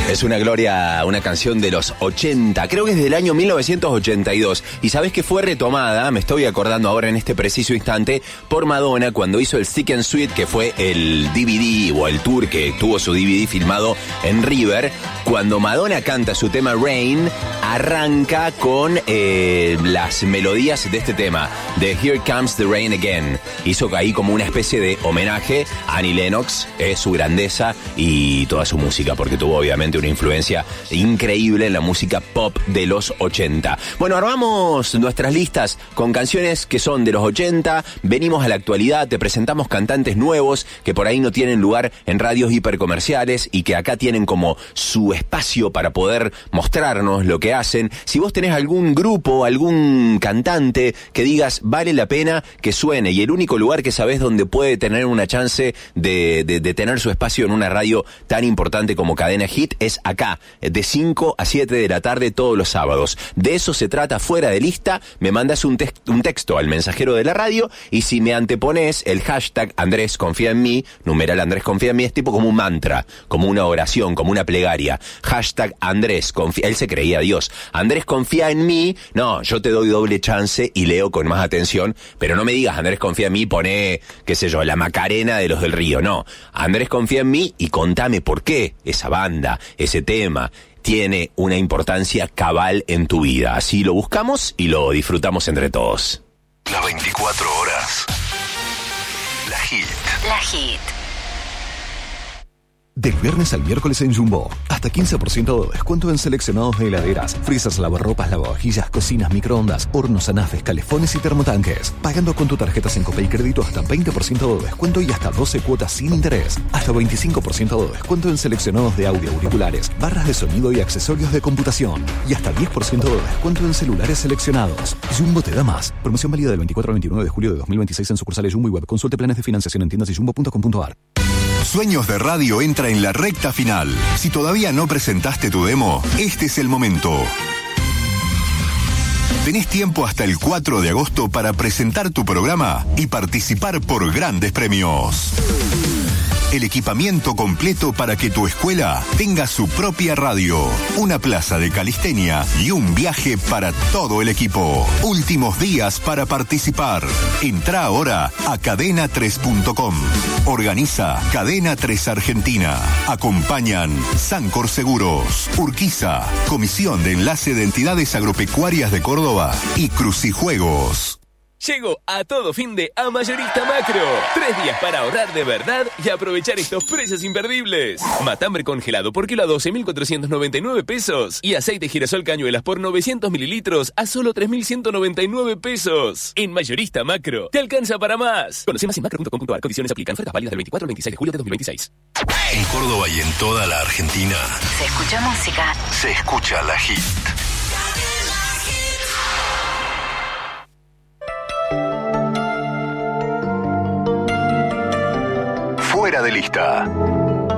Es una gloria, una canción de los 80, creo que es del año 1982. Y sabés que fue retomada, me estoy acordando ahora en este preciso instante, por Madonna cuando hizo el Sick and Sweet, que fue el DVD o el tour que tuvo su DVD filmado en River. Cuando Madonna canta su tema Rain, arranca con las melodías de este tema, de Here Comes the Rain Again. Hizo ahí como una especie de homenaje a Annie Lennox, su grandeza y toda su música, porque tuvo obviamente una influencia increíble en la música pop de los 80. Bueno, armamos nuestras listas con canciones que son de los 80, venimos a la actualidad, te presentamos cantantes nuevos que por ahí no tienen lugar en radios hipercomerciales y que acá tienen como su espacio para poder mostrarnos lo que hacen. Si vos tenés algún grupo, algún cantante que digas vale la pena que suene y el único lugar que sabés donde puede tener una chance de tener su espacio en una radio tan importante como Cadena Hit es acá, de 5 a 7 de la tarde todos los sábados. De eso se trata Fuera de Lista. Me mandas un texto al mensajero de la radio y si me antepones el hashtag Andrés confía en mí, numeral Andrés confía en mí, es tipo como un mantra, como una oración, como una plegaria. Hashtag Andrés confía, él se creía Dios. Andrés confía en mí, no, yo te doy doble chance y leo con más atención, pero no me digas Andrés confía en mí, poné, qué sé yo, la Macarena de los del Río, no. Andrés confía en mí y contame por qué esa banda, ese tema, tiene una importancia cabal en tu vida. Así lo buscamos y lo disfrutamos entre todos. Las 24 horas. La Hit. La Hit. Del viernes al miércoles en Jumbo, hasta 15% de descuento en seleccionados de heladeras, freezers, lavarropas, lavavajillas, cocinas, microondas, hornos, anafes, calefones y termotanques. Pagando con tu tarjeta Sincope y crédito hasta 20% de descuento y hasta 12 cuotas sin interés. Hasta 25% de descuento en seleccionados de audio, auriculares, barras de sonido y accesorios de computación. Y hasta 10% de descuento en celulares seleccionados. Jumbo te da más. Promoción válida del 24 al 29 de julio de 2026 en sucursales Jumbo y web. Consulte planes de financiación en tiendas y jumbo.com.ar. Sueños de Radio entra en la recta final. Si todavía no presentaste tu demo, este es el momento. Tenés tiempo hasta el 4 de agosto para presentar tu programa y participar por grandes premios. El equipamiento completo para que tu escuela tenga su propia radio, una plaza de calistenia y un viaje para todo el equipo. Últimos días para participar. Entrá ahora a cadena3.com. Organiza Cadena 3 Argentina. Acompañan Sancor Seguros, Urquiza, Comisión de Enlace de Entidades Agropecuarias de Córdoba y Crucijuegos. Llego a todo fin de a Mayorista Macro. 3 días para ahorrar de verdad y aprovechar estos precios imperdibles. Matambre congelado por kilo a 12.499 pesos. Y aceite girasol cañuelas por 900 mililitros a solo 3.199 pesos. En Mayorista Macro, te alcanza para más. Conoce más en macro.com.ar. Condiciones aplican. Ofertas válidas del 24 al 26 de julio de 2026. En Córdoba y en toda la Argentina. Se escucha música. Se escucha la Hit. Fuera de Lista.